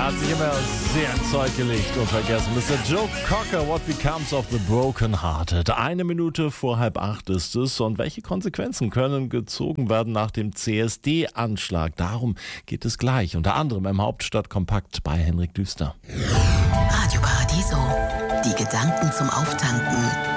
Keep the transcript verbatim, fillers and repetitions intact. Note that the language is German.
Er hat sich immer sehr ins Zeug gelegt und vergessen. Mister Joe Cocker, What Becomes of the Broken Hearted. Eine Minute vor halb acht ist es. Und welche Konsequenzen können gezogen werden nach dem C S D-Anschlag? Darum geht es gleich. Unter anderem im Hauptstadtkompakt bei Henrik Düster. Radio Paradiso. Die Gedanken zum Auftanken